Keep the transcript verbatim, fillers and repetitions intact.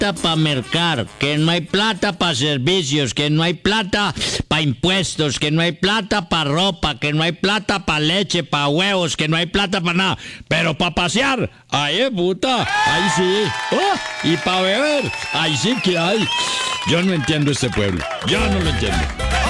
plata para mercar, que no hay plata para servicios, que no hay plata para impuestos, que no hay plata para ropa, que no hay plata para leche, para huevos, que no hay plata para nada. Pero para pasear, ahí es puta, ahí sí. Oh, y para beber, ahí sí que hay. Yo no entiendo este pueblo, yo no lo entiendo.